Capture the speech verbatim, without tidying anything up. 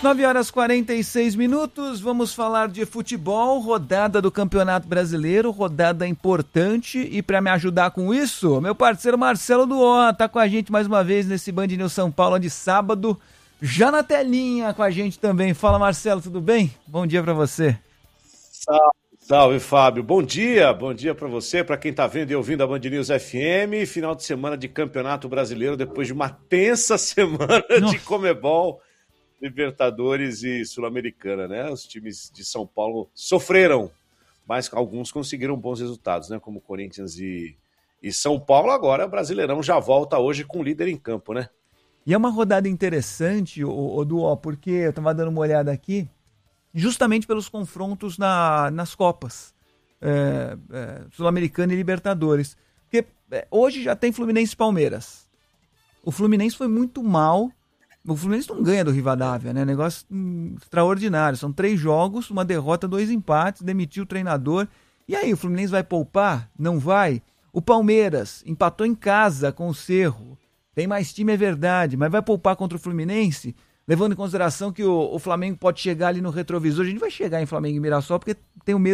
nove horas e quarenta e seis minutos, vamos falar de futebol, rodada do Campeonato Brasileiro, rodada importante, e para me ajudar com isso, meu parceiro Marcelo Duó tá com a gente mais uma vez nesse Band News São Paulo de sábado, já na telinha com a gente também. Fala, Marcelo, tudo bem? Bom dia para você. Salve, salve, Fábio. Bom dia, bom dia para você, para quem tá vendo e ouvindo a Band News F M, final de semana de Campeonato Brasileiro, depois de uma tensa semana Nossa. de Comebol, Libertadores e Sul-Americana, né? Os times de São Paulo sofreram, mas alguns conseguiram bons resultados, né? Como Corinthians e, e São Paulo. Agora o Brasileirão já volta hoje com o líder em campo, né? E é uma rodada interessante, o, o Duó, porque eu tava dando uma olhada aqui, justamente pelos confrontos na, nas Copas é, é, Sul-Americana e Libertadores. Porque é, hoje já tem Fluminense e Palmeiras. O Fluminense foi muito mal. O Fluminense não ganha do Rivadavia, né? Negócio hum, extraordinário. São três jogos, uma derrota, dois empates, demitiu o treinador. E aí, o Fluminense vai poupar? Não vai? O Palmeiras empatou em casa com o Cerro. Tem mais time, é verdade, mas vai poupar contra o Fluminense? Levando em consideração que o, o Flamengo pode chegar ali no retrovisor. A gente vai chegar em Flamengo e Mirassol porque tem o mesmo